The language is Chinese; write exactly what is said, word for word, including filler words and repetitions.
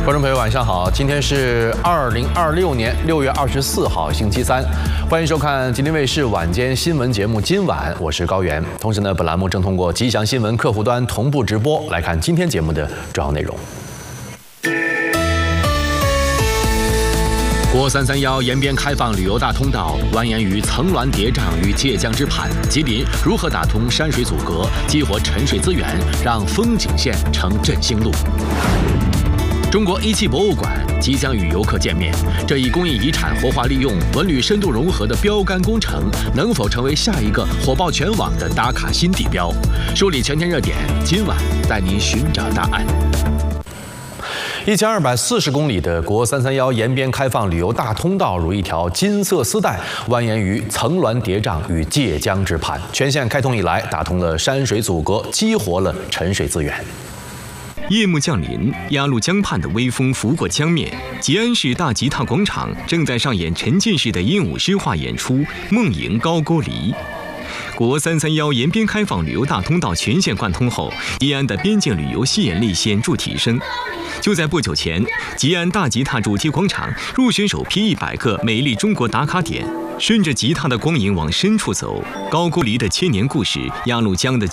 观众朋友，晚上好！今天是二零二六年六月二十四号，星期三，欢迎收看吉林卫视晚间新闻节目《今晚》，我是高原。同时呢，本栏目正通过吉祥新闻客户端同步直播。来看今天节目的主要内容。国三三幺延边开放旅游大通道蜿蜒于层峦叠嶂与界江之畔，吉林如何打通山水阻隔，激活沉水资源，让风景线成振兴路？中国一汽博物馆即将与游客见面，这一工艺遗产活化利用、文旅深度融合的标杆工程，能否成为下一个火爆全网的打卡新地标？梳理全天热点，今晚带您寻找答案。一千二百四十公里的国三三幺延边开放旅游大通道，如一条金色丝带，蜿蜒于层峦叠嶂与界江之畔。全线开通以来，打通了山水阻隔，激活了沉水资源。 夜幕降临，鸭绿江畔的微风拂过江面，吉安市大吉他广场正在上演沉浸式的鹦鹉诗画演出《梦萦高句丽》。国三三幺延边开放旅游大通道全线贯通后，吉安的边境旅游吸引力显著提升。就在不久前，吉安大吉他主题广场入选首批一百个美丽中国打卡点。顺着吉他的光影往深处走，高句丽的千年故事、鸭绿江的